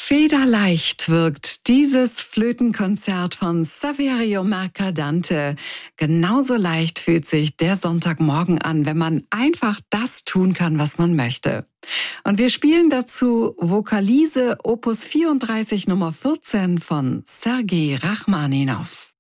Federleicht wirkt dieses Flötenkonzert von Saverio Mercadante. Genauso leicht fühlt sich der Sonntagmorgen an, wenn man einfach das tun kann, was man möchte. Und wir spielen dazu Vokalise Opus 34 Nummer 14 von Sergei Rachmaninow.